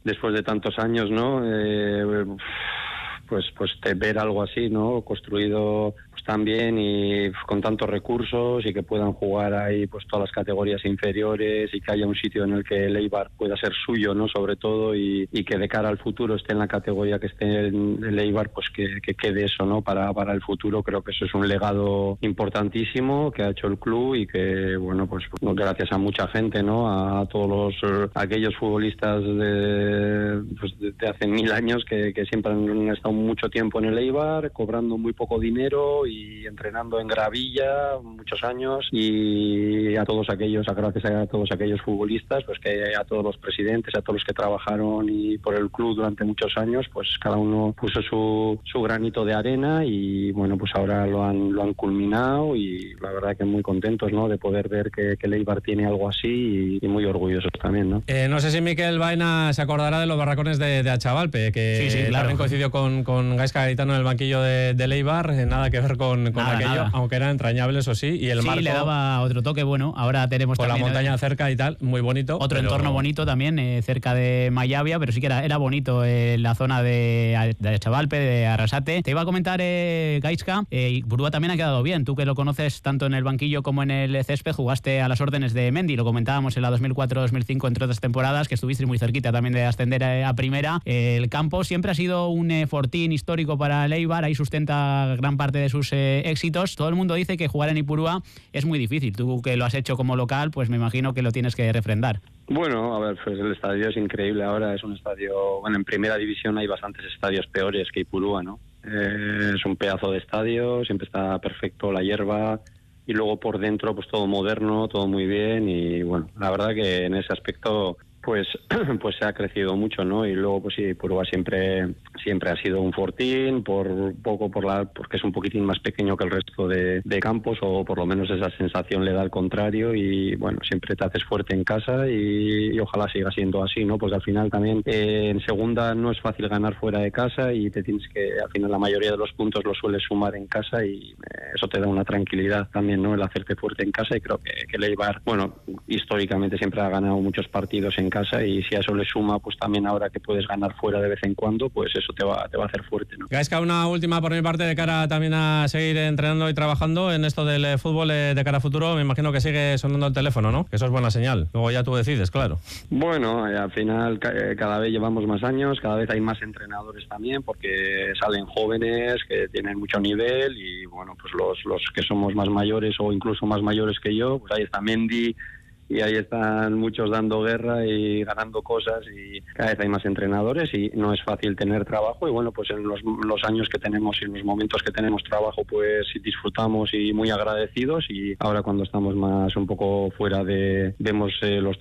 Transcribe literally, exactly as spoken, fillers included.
después de tantos años, ¿no? Eh, pues pues te ver algo así, ¿no? Construido pues tan bien y con tantos recursos y que puedan jugar ahí pues todas las categorías inferiores y que haya un sitio en el que el Eibar pueda ser suyo, ¿no? Sobre todo y, y que de cara al futuro esté en la categoría que esté en el Eibar, pues que, que quede eso, ¿no? Para, para el futuro. Creo que eso es un legado importantísimo que ha hecho el club y que, bueno, pues gracias a mucha gente, ¿no? A todos los aquellos futbolistas de, pues, de, de hace mil años que, que siempre han estado mucho tiempo en el Eibar, cobrando muy poco dinero y entrenando en gravilla muchos años, y a todos aquellos, gracias a todos aquellos futbolistas, pues que a todos los presidentes, a todos los que trabajaron y por el club durante muchos años, pues cada uno puso su, su granito de arena y bueno, pues ahora lo han lo han culminado y la verdad que muy contentos, ¿no? De poder ver que, que el Eibar tiene algo así y, y muy orgullosos también, ¿no? Eh, no sé si Miquel Baena se acordará de los barracones de, de Achavalpe, que sí, sí, claro. también coincidió con con Gaizka Garitano en el banquillo de, de Eibar, eh, nada que ver con, con nada, aquello, nada. aunque era entrañable, eso sí, y el sí, marco le daba otro toque bueno. Ahora tenemos con la también montaña cerca y tal, muy bonito. Otro pero... entorno bonito también, eh, cerca de Mayavia, pero sí que era, era bonito eh, la zona de, de Achavalpe, de Arrasate. Te iba a comentar, eh, Gaizka, eh, Ipurúa también ha quedado bien. Tú que lo conoces tanto en el banquillo como en el césped, jugaste a las órdenes de Mendy, lo comentábamos en la dos mil cuatro dos mil cinco, entre otras temporadas, que estuviste muy cerquita también de ascender a, a primera. Eh, el campo siempre ha sido un eh, fortín histórico para el Eibar, ahí sustenta gran parte de sus eh, éxitos. Todo el mundo dice que jugar en Ipurúa es muy difícil. Tú que lo has hecho como local, pues me imagino que lo tienes que refrendar. Bueno, a ver, pues el estadio es increíble ahora, es un estadio, bueno, en primera división hay bastantes estadios peores que Ipurúa, ¿no? Eh, es un pedazo de estadio, siempre está perfecto la hierba y luego por dentro pues todo moderno, todo muy bien y bueno, la verdad que en ese aspecto pues pues se ha crecido mucho, ¿no? Y luego pues sí, Ipurúa siempre siempre ha sido un fortín, por poco por la porque es un poquitín más pequeño que el resto de, de campos, o por lo menos esa sensación le da al contrario, y bueno, siempre te haces fuerte en casa y, y ojalá siga siendo así, ¿no? Porque al final también eh, en segunda no es fácil ganar fuera de casa y te tienes que, al final la mayoría de los puntos los sueles sumar en casa y eh, eso te da una tranquilidad también, ¿no? El hacerte fuerte en casa, y creo que, que el Eibar, bueno, históricamente siempre ha ganado muchos partidos en casa, y si a eso le suma pues también ahora que puedes ganar fuera de vez en cuando, pues eso te va, te va a hacer fuerte, ¿no? Gaizka, una última por mi parte de cara también a seguir entrenando y trabajando en esto del eh, fútbol eh, de cara a futuro. Me imagino que sigue sonando el teléfono, ¿no? Que eso es buena señal. Luego ya tú decides, claro. Bueno, eh, al final ca eh, cada vez llevamos más años, cada vez hay más entrenadores también, porque salen jóvenes que tienen mucho nivel, y bueno, pues los, los que somos más mayores o incluso más mayores que yo, pues ahí está Mendy, y ahí están muchos dando guerra y ganando cosas, y cada vez hay más entrenadores y no es fácil tener trabajo, y bueno, pues en los, los años que tenemos y en los momentos que tenemos trabajo pues disfrutamos y muy agradecidos, y ahora cuando estamos más un poco fuera de, vemos eh, los